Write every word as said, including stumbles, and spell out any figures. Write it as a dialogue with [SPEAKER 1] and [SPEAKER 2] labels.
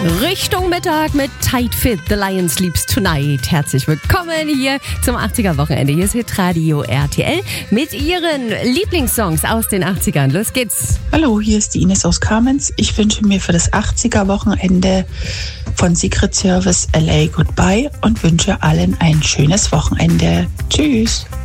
[SPEAKER 1] Richtung Mittag mit Tight Fit, The Lion Sleeps Tonight. Herzlich willkommen hier zum achtziger-Wochenende. Hier ist Hitradio R T L mit ihren Lieblingssongs aus den achtzigern. Los geht's.
[SPEAKER 2] Hallo, hier ist die Ines aus Kamenz. Ich wünsche mir für das achtziger-Wochenende von Secret Service L A Goodbye und wünsche allen ein schönes Wochenende. Tschüss.